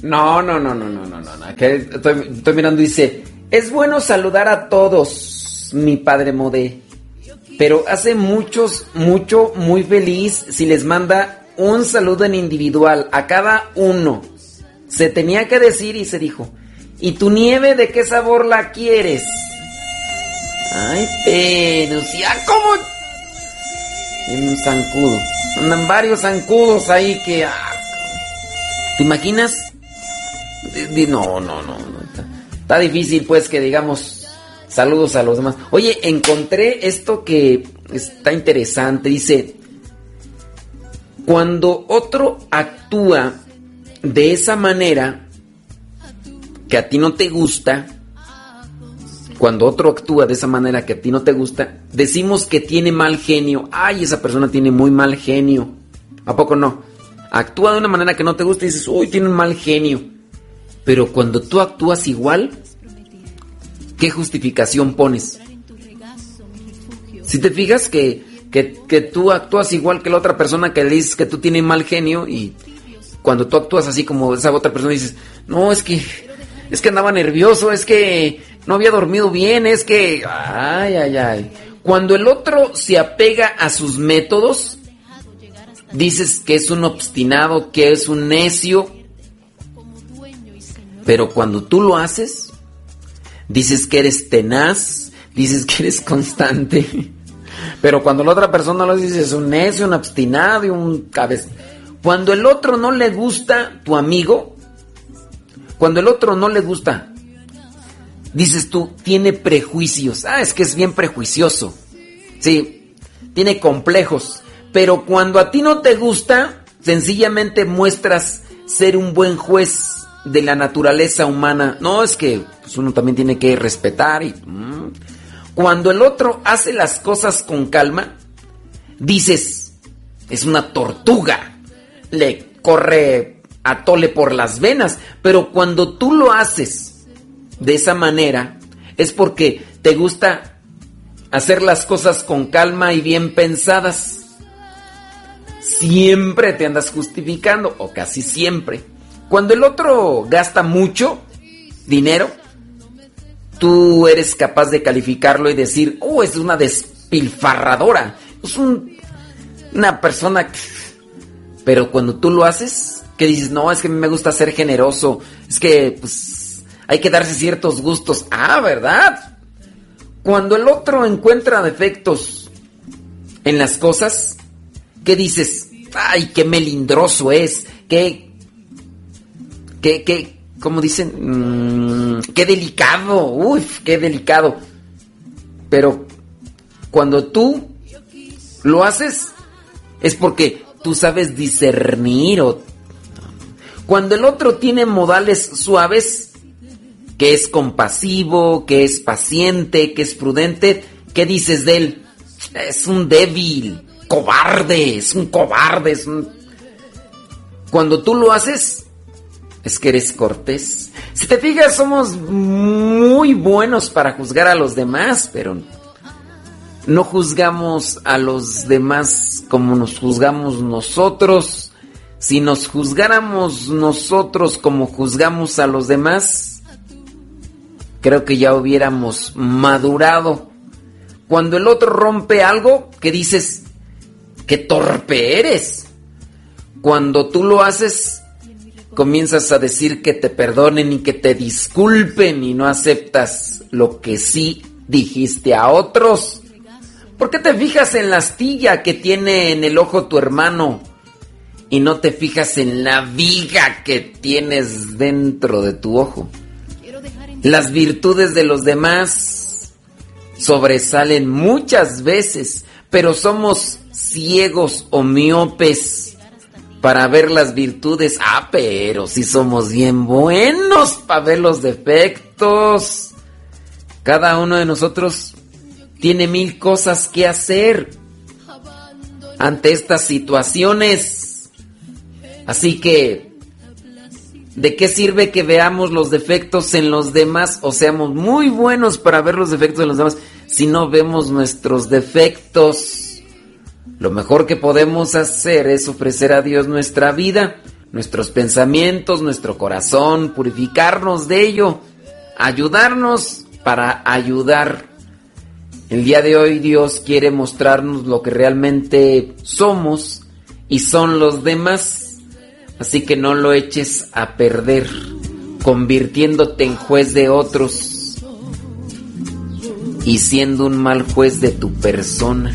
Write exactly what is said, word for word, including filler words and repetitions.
No, no, no, no, no, no, no. no. Que estoy, estoy mirando, dice, es bueno saludar a todos, mi padre Modé, pero hace muchos, mucho, muy feliz si les manda un saludo en individual a cada uno. Se tenía que decir y se dijo. ¿Y tu nieve de qué sabor la quieres? Ay, pero si, ah, ¿cómo? En un zancudo. Andan varios zancudos ahí que... Ah, ¿te imaginas? No, no, no, no. Está, está difícil, pues, que digamos saludos a los demás. Oye, encontré esto que está interesante. Dice, cuando otro actúa de esa manera que a ti no te gusta, cuando otro actúa de esa manera que a ti no te gusta, decimos que tiene mal genio. Ay, esa persona tiene muy mal genio. ¿A poco no? Actúa de una manera que no te gusta y dices, uy, tiene un mal genio. Pero cuando tú actúas igual, ¿qué justificación pones? Si te fijas que, que, que tú actúas igual que la otra persona que le dices que tú tienes mal genio, y cuando tú actúas así como esa otra persona dices, no, es que, es que andaba nervioso, es que no había dormido bien, es que... Ay, ay, ay. Cuando el otro se apega a sus métodos, dices que es un obstinado, que es un necio. Pero cuando tú lo haces, dices que eres tenaz, dices que eres constante. Pero cuando la otra persona lo dice, es un necio, un obstinado y un cabeza. Cuando el otro no le gusta, tu amigo, cuando el otro no le gusta, dices tú, tiene prejuicios. Ah, es que es bien prejuicioso. Sí, tiene complejos. Pero cuando a ti no te gusta, sencillamente muestras ser un buen juez de la naturaleza humana. No, es que pues, uno también tiene que respetar. Y, mm. Cuando el otro hace las cosas con calma, dices, es una tortuga, le corre atole por las venas. Pero cuando tú lo haces de esa manera, es porque te gusta hacer las cosas con calma y bien pensadas. Siempre te andas justificando, o casi siempre. Cuando el otro gasta mucho dinero, tú eres capaz de calificarlo y decir, oh, es una despilfarradora, es un, una persona que... Pero cuando tú lo haces, que dices, no, es que a mí me gusta ser generoso, es que pues hay que darse ciertos gustos. Ah, ¿verdad? Cuando el otro encuentra defectos en las cosas, ¿qué dices? Ay, qué melindroso es, qué, qué, qué, ¿cómo dicen? Mm, qué delicado, uy, qué delicado. Pero cuando tú lo haces, es porque tú sabes discernir. O cuando el otro tiene modales suaves, que es compasivo, que es paciente, que es prudente, ¿qué dices de él? Es un débil, cobarde, es un cobarde, es un... Cuando tú lo haces, es que eres cortés. Si te fijas, somos muy buenos para juzgar a los demás, pero no juzgamos a los demás como nos juzgamos nosotros. Si nos juzgáramos nosotros como juzgamos a los demás, creo que ya hubiéramos madurado. Cuando el otro rompe algo, ¿qué dices? ¡Qué torpe eres! Cuando tú lo haces, comienzas a decir que te perdonen y que te disculpen y no aceptas lo que sí dijiste a otros. ¿Por qué te fijas en la astilla que tiene en el ojo tu hermano y no te fijas en la viga que tienes dentro de tu ojo? Las virtudes de los demás sobresalen muchas veces, pero somos ciegos o miopes para ver las virtudes. Ah, pero sí somos bien buenos para ver los defectos. Cada uno de nosotros tiene mil cosas que hacer ante estas situaciones. Así que, ¿de qué sirve que veamos los defectos en los demás o seamos muy buenos para ver los defectos en los demás si no vemos nuestros defectos? Lo mejor que podemos hacer es ofrecer a Dios nuestra vida, nuestros pensamientos, nuestro corazón, purificarnos de ello, ayudarnos para ayudar. El día de hoy Dios quiere mostrarnos lo que realmente somos y son los demás, así que no lo eches a perder, convirtiéndote en juez de otros y siendo un mal juez de tu persona.